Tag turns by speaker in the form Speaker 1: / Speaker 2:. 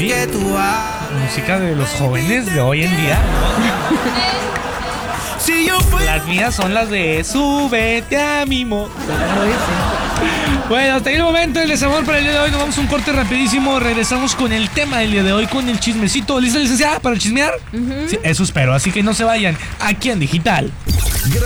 Speaker 1: hoy. Música de los jóvenes de hoy en día. Las mías son las de súbete a mi moto. Bueno, hasta ahí el momento del desamor para el día de hoy. Nos vamos a un corte rapidísimo. Regresamos con el tema del día de hoy, con el chismecito. ¿Lista, licenciada, para chismear? Sí, eso espero. Así que no se vayan aquí en Digital.